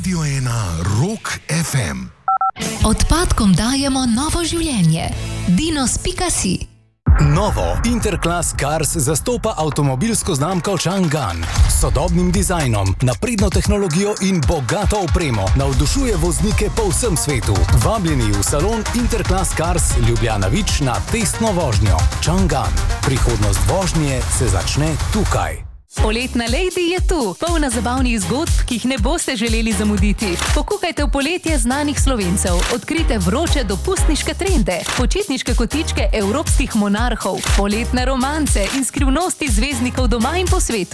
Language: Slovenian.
Radio 1 Rock FM. Odpadkom dajemo novo življenje. Dinos.si. Novo Interclass Cars zastopa avtomobilsko znamko Chang'an. S sodobnim dizajnom, napredno tehnologijo in bogato opremo navdušuje voznike po vsem svetu. Vabljeni v salon Interclass Cars Ljubljana Vič na testno vožnjo. Chang'an. Prihodnost vožnje se začne tukaj. Poletna Lady je tu, polna zabavnih zgodb, ki jih ne boste želeli zamuditi. Pokukajte v poletje znanih Slovencev, odkrite vroče dopustniške trende, počitniške kotičke evropskih monarhov, poletne romance in skrivnosti zvezdnikov doma in po svetu.